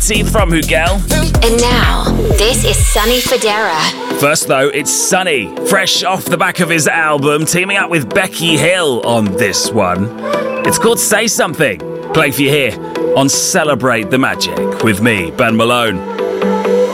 Fancy from Hugel. And now, this is Sonny Fodera. First though, it's Sonny, fresh off the back of his album, teaming up with Becky Hill on this one. It's called Say Something. Play for you here on Celebrate the Magic with me, Ben Malone.